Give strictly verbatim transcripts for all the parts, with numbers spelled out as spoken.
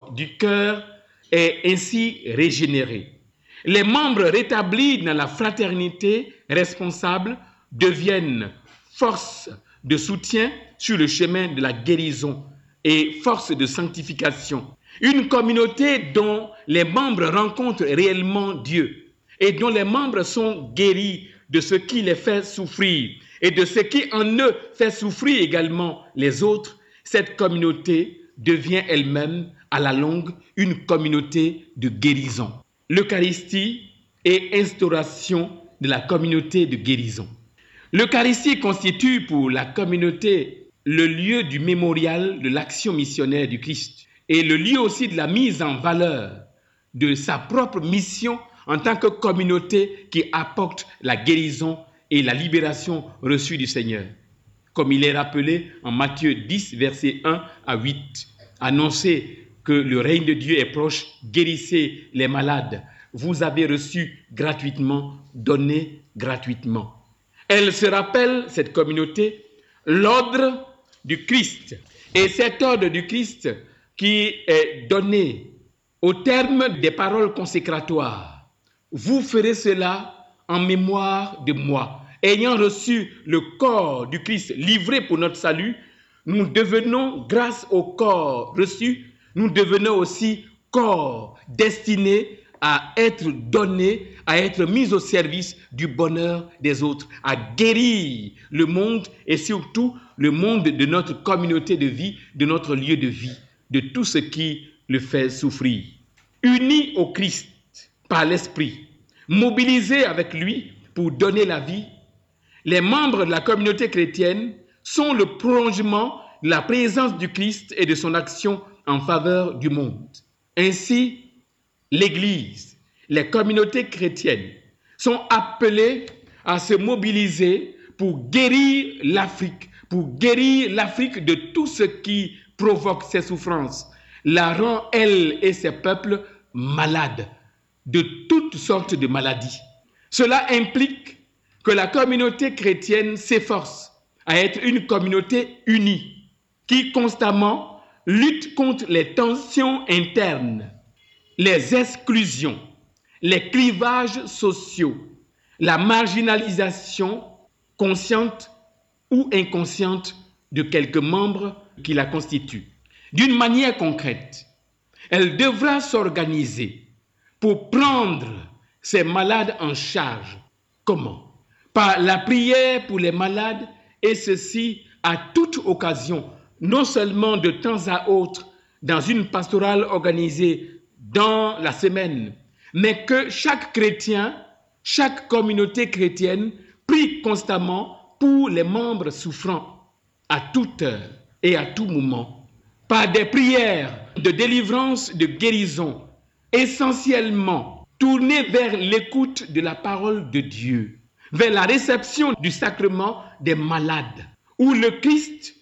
corps du cœur est ainsi régénéré. Les membres rétablis dans la fraternité responsable deviennent force de soutien sur le chemin de la guérison et force de sanctification. Une communauté dont les membres rencontrent réellement Dieu et dont les membres sont guéris de ce qui les fait souffrir et de ce qui en eux fait souffrir également les autres, cette communauté devient elle-même à la longue une communauté de guérison. L'Eucharistie est instauration de la communauté de guérison. L'Eucharistie constitue pour la communauté le lieu du mémorial de l'action missionnaire du Christ et le lieu aussi de la mise en valeur de sa propre mission en tant que communauté qui apporte la guérison et la libération reçue du Seigneur. Comme il est rappelé en Matthieu dix, versets un à huit. Annoncez que le règne de Dieu est proche, guérissez les malades. Vous avez reçu gratuitement, donnez gratuitement. Elle se rappelle, cette communauté, l'ordre du Christ. Et cet ordre du Christ qui est donné au terme des paroles consécratoires. Vous ferez cela en mémoire de moi. Ayant reçu le corps du Christ livré pour notre salut, nous devenons, grâce au corps reçu, nous devenons aussi corps destinés à être donnés, à être mis au service du bonheur des autres, à guérir le monde et surtout le monde de notre communauté de vie, de notre lieu de vie, de tout ce qui le fait souffrir. Unis au Christ par l'Esprit, mobilisés avec lui pour donner la vie, les membres de la communauté chrétienne sont le prolongement de la présence du Christ et de son action en faveur du monde. Ainsi, l'Église, les communautés chrétiennes sont appelées à se mobiliser pour guérir l'Afrique, pour guérir l'Afrique de tout ce qui provoque ses souffrances, la rend, elle et ses peuples, malades de toutes sortes de maladies. Cela implique que la communauté chrétienne s'efforce à être une communauté unie, qui constamment lutte contre les tensions internes, les exclusions, les clivages sociaux, la marginalisation consciente ou inconsciente de quelques membres qui la constituent. D'une manière concrète, elle devra s'organiser pour prendre ces malades en charge. Comment? Par la prière pour les malades, et ceci à toute occasion, non seulement de temps à autre dans une pastorale organisée dans la semaine, mais que chaque chrétien, chaque communauté chrétienne prie constamment pour les membres souffrants à toute heure et à tout moment, par des prières de délivrance, de guérison, essentiellement tournées vers l'écoute de la parole de Dieu, vers la réception du sacrement des malades, où le Christ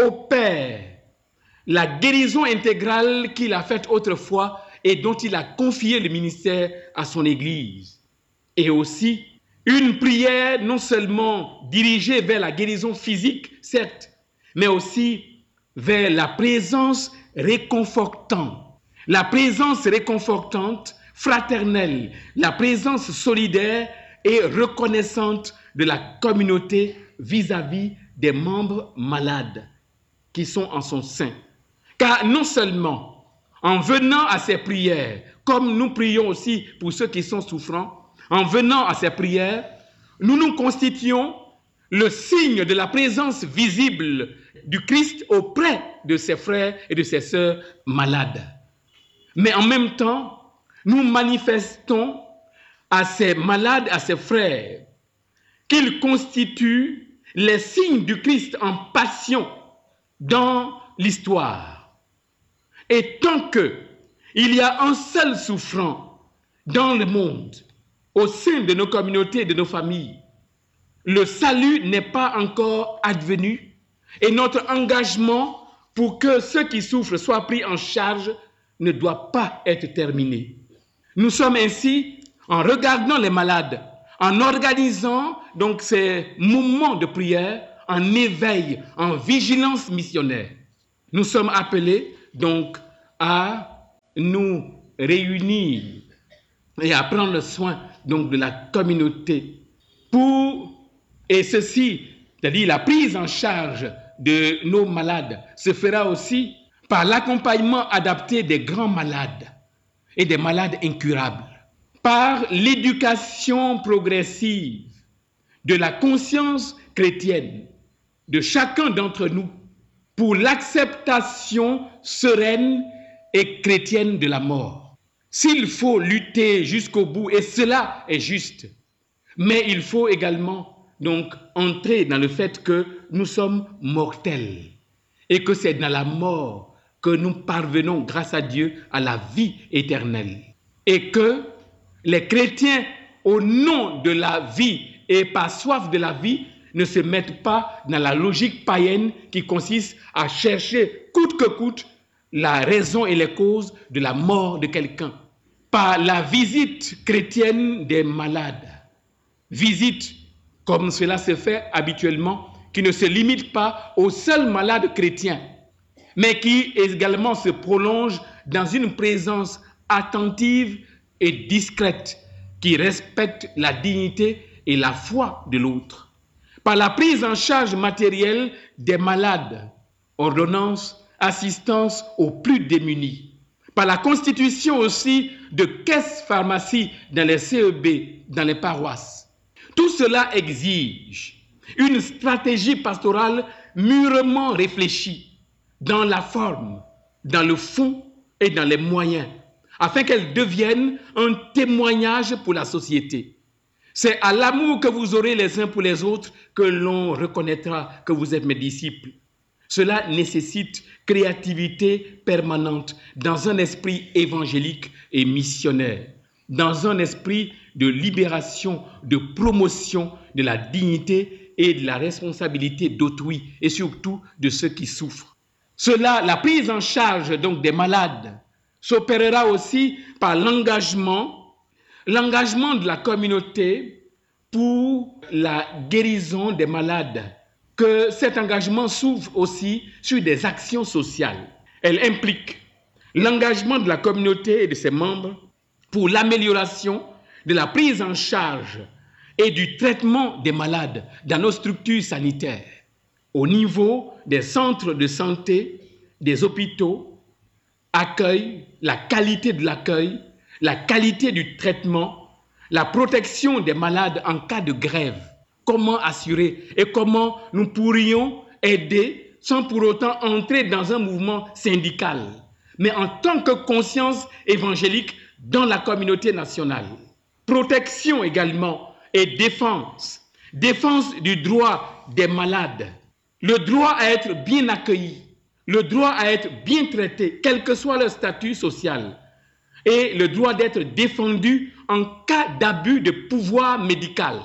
opère la guérison intégrale qu'il a faite autrefois et dont il a confié le ministère à son Église. Et aussi une prière non seulement dirigée vers la guérison physique, certes, mais aussi vers la présence réconfortante, la présence réconfortante, fraternelle, la présence solidaire et reconnaissante de la communauté vis-à-vis des membres malades qui sont en son sein. Car non seulement en venant à ces prières, comme nous prions aussi pour ceux qui sont souffrants, en venant à ces prières, nous nous constituons le signe de la présence visible du Christ auprès de ses frères et de ses sœurs malades. Mais en même temps, nous manifestons à ces malades, à ces frères, qu'ils constituent les signes du Christ en passion dans l'histoire. Et tant qu'il y a un seul souffrant dans le monde, au sein de nos communautés, de nos familles, le salut n'est pas encore advenu et notre engagement pour que ceux qui souffrent soient pris en charge ne doit pas être terminé. Nous sommes ainsi, en regardant les malades, en organisant donc ces moments de prière, en éveil, en vigilance missionnaire. Nous sommes appelés donc à nous réunir et à prendre soin donc de la communauté pour, et ceci, c'est-à-dire la prise en charge de nos malades, se fera aussi par l'accompagnement adapté des grands malades et des malades incurables, par l'éducation progressive de la conscience chrétienne de chacun d'entre nous pour l'acceptation sereine et chrétienne de la mort. S'il faut lutter jusqu'au bout, et cela est juste, mais il faut également donc entrer dans le fait que nous sommes mortels et que c'est dans la mort que nous parvenons, grâce à Dieu, à la vie éternelle. Et que les chrétiens, au nom de la vie et par soif de la vie, ne se mettent pas dans la logique païenne qui consiste à chercher coûte que coûte la raison et les causes de la mort de quelqu'un. Par la visite chrétienne des malades, visite comme cela se fait habituellement, qui ne se limite pas aux seuls malades chrétiens, mais qui également se prolonge dans une présence attentive et discrète qui respecte la dignité et la foi de l'autre. Par la prise en charge matérielle des malades, ordonnance, assistance aux plus démunis. Par la constitution aussi de caisses pharmacies dans les C E B, dans les paroisses. Tout cela exige une stratégie pastorale mûrement réfléchie dans la forme, dans le fond et dans les moyens, afin qu'elle devienne un témoignage pour la société. C'est à l'amour que vous aurez les uns pour les autres que l'on reconnaîtra que vous êtes mes disciples. Cela nécessite créativité permanente dans un esprit évangélique et missionnaire, dans un esprit de libération, de promotion de la dignité et de la responsabilité d'autrui et surtout de ceux qui souffrent. Cela, la prise en charge donc des malades, s'opérera aussi par l'engagement, l'engagement de la communauté pour la guérison des malades. Que cet engagement s'ouvre aussi sur des actions sociales. Elle implique l'engagement de la communauté et de ses membres pour l'amélioration de la prise en charge et du traitement des malades dans nos structures sanitaires, au niveau des centres de santé, des hôpitaux, accueil, la qualité de l'accueil, la qualité du traitement, la protection des malades en cas de grève. Comment assurer et comment nous pourrions aider sans pour autant entrer dans un mouvement syndical, mais en tant que conscience évangélique dans la communauté nationale. Protection également et défense. Défense du droit des malades. Le droit à être bien accueilli, le droit à être bien traité, quel que soit leur statut social, et le droit d'être défendu en cas d'abus de pouvoir médical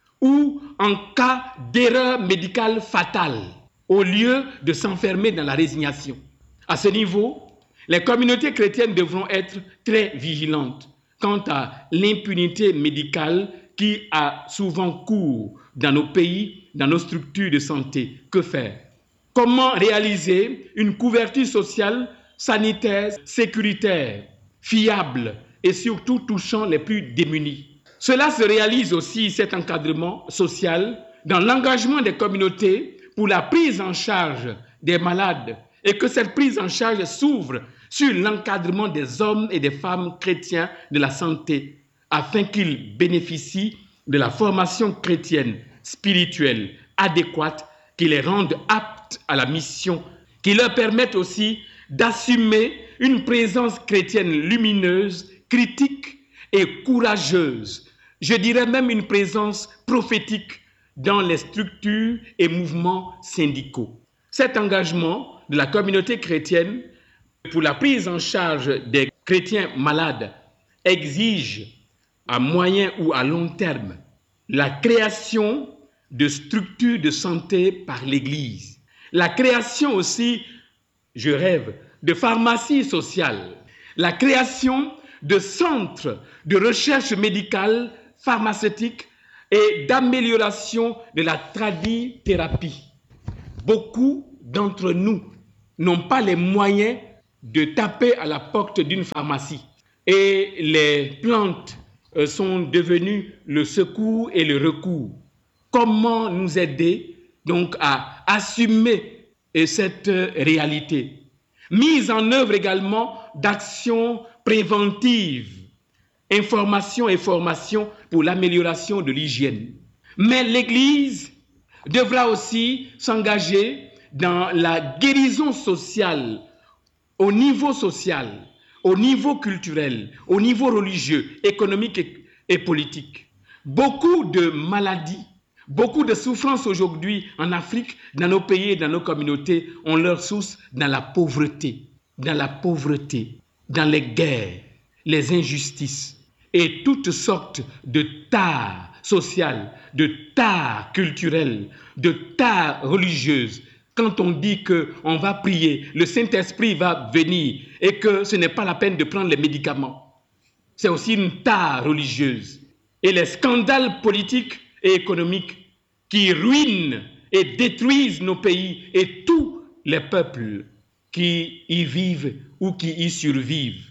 ou en cas d'erreur médicale fatale, au lieu de s'enfermer dans la résignation. À ce niveau, les communautés chrétiennes devront être très vigilantes quant à l'impunité médicale qui a souvent cours dans nos pays, dans nos structures de santé. Que faire? Comment réaliser une couverture sociale, sanitaire, sécuritaire, fiable et surtout touchant les plus démunis? Cela se réalise aussi, cet encadrement social, dans l'engagement des communautés pour la prise en charge des malades et que cette prise en charge s'ouvre sur l'encadrement des hommes et des femmes chrétiens de la santé afin qu'ils bénéficient de la formation chrétienne spirituelle adéquate qui les rende aptes à la mission, qui leur permette aussi d'assumer une présence chrétienne lumineuse, critique et courageuse. Je dirais même une présence prophétique dans les structures et mouvements syndicaux. Cet engagement de la communauté chrétienne pour la prise en charge des chrétiens malades exige à moyen ou à long terme la création de structures de santé par l'Église. La création aussi, je rêve, de pharmacies sociales. La création de centres de recherche médicale pharmaceutique et d'amélioration de la tradithérapie. Beaucoup d'entre nous n'ont pas les moyens de taper à la porte d'une pharmacie et les plantes euh, sont devenues le secours et le recours. Comment nous aider donc à assumer euh, cette euh, réalité? Mise en œuvre également d'actions préventives, information et formation pour l'amélioration de l'hygiène. Mais l'Église devra aussi s'engager dans la guérison sociale, au niveau social, au niveau culturel, au niveau religieux, économique et, et politique. Beaucoup de maladies, beaucoup de souffrances aujourd'hui en Afrique, dans nos pays et dans nos communautés, ont leur source dans la pauvreté, dans la pauvreté, dans les guerres, les injustices et toutes sortes de tares sociales, de tares culturelles, de tares religieuses. Quand on dit qu'on va prier, le Saint-Esprit va venir et que ce n'est pas la peine de prendre les médicaments. C'est aussi une tare religieuse. Et les scandales politiques et économiques qui ruinent et détruisent nos pays et tous les peuples qui y vivent ou qui y survivent.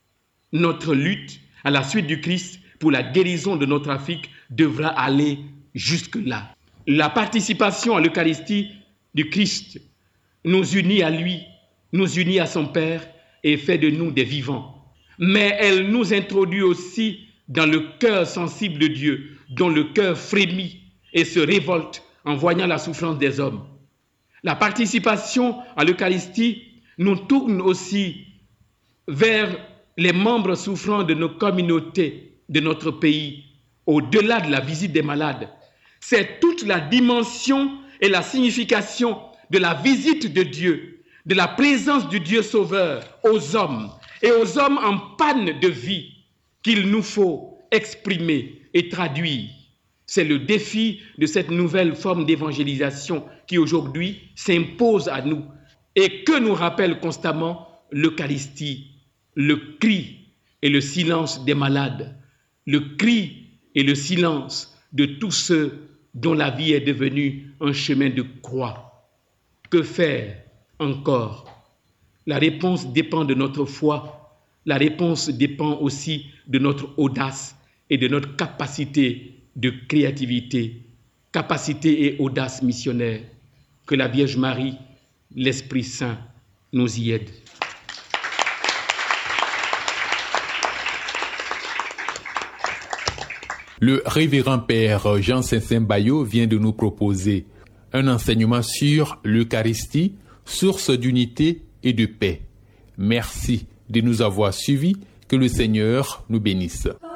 Notre lutte à la suite du Christ pour la guérison de notre Afrique devra aller jusque-là. La participation à l'Eucharistie du Christ nous unit à lui, nous unit à son Père et fait de nous des vivants. Mais elle nous introduit aussi dans le cœur sensible de Dieu, dont le cœur frémit et se révolte en voyant la souffrance des hommes. La participation à l'Eucharistie nous tourne aussi vers les membres souffrants de nos communautés, de notre pays, au-delà de la visite des malades. C'est toute la dimension et la signification de la visite de Dieu, de la présence du Dieu sauveur aux hommes et aux hommes en panne de vie qu'il nous faut exprimer et traduire. C'est le défi de cette nouvelle forme d'évangélisation qui aujourd'hui s'impose à nous et que nous rappelle constamment l'Eucharistie, le cri et le silence des malades, le cri et le silence de tous ceux dont la vie est devenue un chemin de croix. Que faire encore? La réponse dépend de notre foi, la réponse dépend aussi de notre audace et de notre capacité de créativité, capacité et audace missionnaire. Que la Vierge Marie, l'Esprit Saint nous y aide. Le révérend père Jean Saint-Saint-Bayo vient de nous proposer un enseignement sur l'Eucharistie, source d'unité et de paix. Merci de nous avoir suivis. Que le Seigneur nous bénisse.